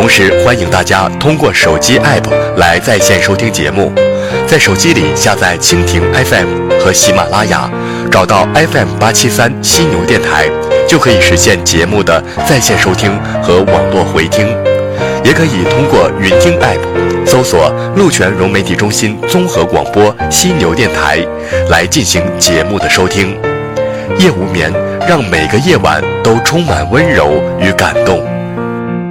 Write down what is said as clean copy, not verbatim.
同时欢迎大家通过手机 APP 来在线收听节目，在手机里下载蜻蜓 FM 和喜马拉雅，找到 FM873犀牛电台，就可以实现节目的在线收听和网络回听。也可以通过云听 APP 搜索鹿泉融媒体中心综合广播犀牛电台来进行节目的收听。夜无眠，让每个夜晚都充满温柔与感动。